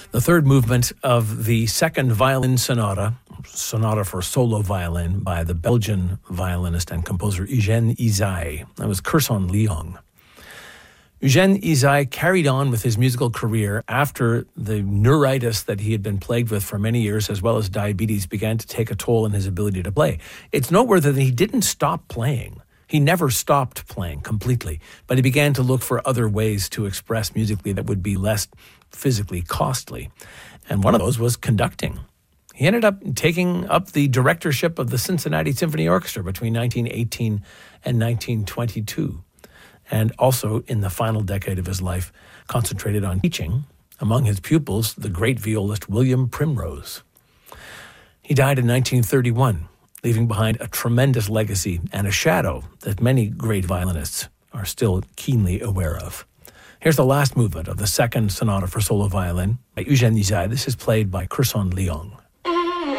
The third movement of the second violin sonata for solo violin by the Belgian violinist and composer Eugène Ysaÿe. That was Kursan Leung. Eugène Ysaÿe carried on with his musical career after the neuritis that he had been plagued with for many years, as well as diabetes, began to take a toll on his ability to play. It's noteworthy that he didn't stop playing. He never stopped playing completely, but he began to look for other ways to express musically that would be less physically costly. And one of those was conducting. He ended up taking up the directorship of the Cincinnati Symphony Orchestra between 1918 and 1922. And also, in the final decade of his life, concentrated on teaching, among his pupils, the great violist William Primrose. He died in 1931, leaving behind a tremendous legacy and a shadow that many great violinists are still keenly aware of. Here's the last movement of the second sonata for solo violin by Eugène Ysaÿe. This is played by Kursan Leung.